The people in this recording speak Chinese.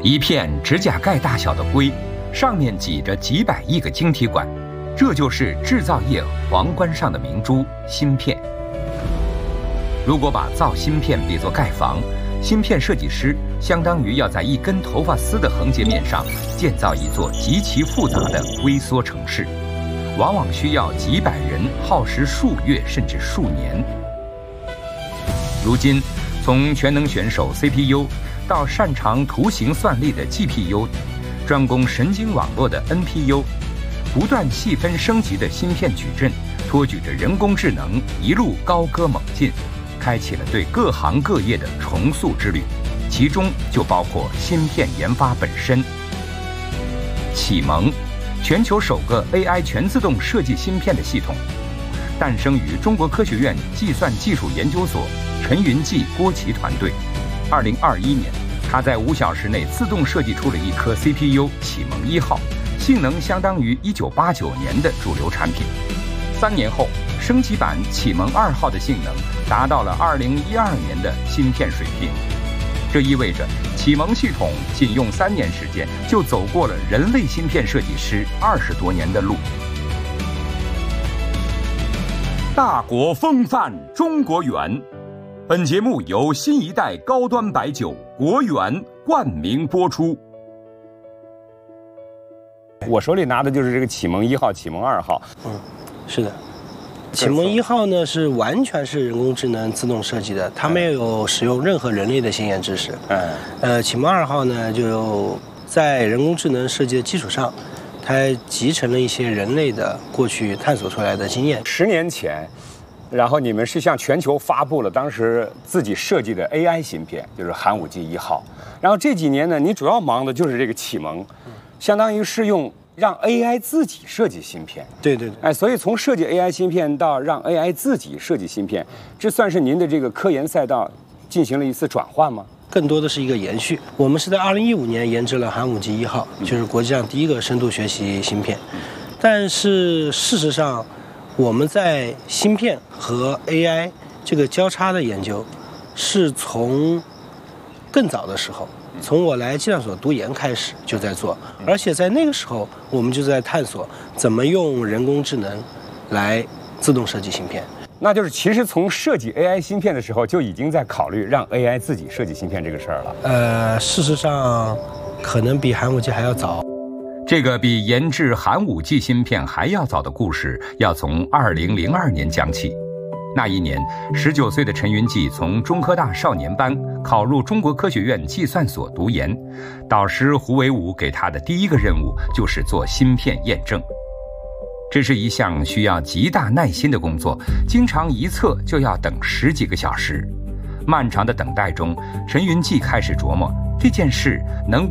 一片指甲盖大小的硅，上面挤着几百亿个晶体管，这就是制造业皇冠上的明珠——芯片。如果把造芯片比作盖房，芯片设计师相当于要在一根头发丝的横截面上建造一座极其复杂的微缩城市，往往需要几百人，耗时数月甚至数年。如今，从全能选手 CPU 到擅长图形算力的 GPU， 专攻神经网络的 NPU， 不断细分升级的芯片矩阵，托举着人工智能一路高歌猛进，开启了对各行各业的重塑之旅，其中就包括芯片研发本身。启蒙，全球首个 AI 全自动设计芯片的系统，诞生于中国科学院计算技术研究所陈云记、郭琦团队。2021年，他在5小时内自动设计出了一颗 CPU 启蒙1号，性能相当于1989年的主流产品。3年后，升级版启蒙2号的性能达到了2012年的芯片水平。这意味着启蒙系统仅用3年时间就走过了人类芯片设计师20多年的路。大国风范，中国圆。本节目由新一代高端白酒国元冠名播出。 我手里拿的就是这个启蒙1号、启蒙2号。 是的。启蒙1号呢是完全是人工智能自动设计的，它没有使用任何人类的先验知识。启蒙2号呢就在人工智能设计的基础上，它集成了一些人类的过去探索出来的经验。 10年前，然后你们是向全球发布了当时自己设计的 AI 芯片，就是寒武纪1号。然后这几年呢，你主要忙的就是这个启蒙，相当于是用让 AI 自己设计芯片。 对。 所以从设计 AI 芯片到让 AI 自己设计芯片，这算是您的这个科研赛道进行了一次转换吗？ 更多的是一个延续。我们是在2015年研制了寒武纪1号，就是国际上第一个深度学习芯片。但是事实上，我们在芯片和 AI 这个交叉的研究，是从更早的时候，从我来计算所读研开始就在做，而且在那个时候，我们就在探索怎么用人工智能来自动设计芯片。 那就是其实从设计 AI 芯片的时候，就已经在考虑让 AI 自己设计芯片这个事儿了。 事实上，可能比寒武纪还要早。 这个比研制寒武纪芯片还要早的故事，要从2002年讲起。那一年，19岁的陈云记从中科大少年班考入中国科学院计算所读研，导师胡惟武给他的第一个任务就是做芯片验证。这是一项需要极大耐心的工作，经常一测就要等10几个小时。漫长的等待中，陈云记开始琢磨这件事能